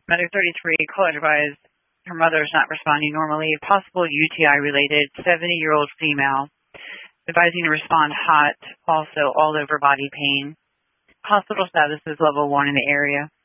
Mother 33, caller advised her mother is not responding normally. Possible UTI related, 70-year-old female. Advising to respond hot, also all over body pain. Hospital status is level 1 in the area.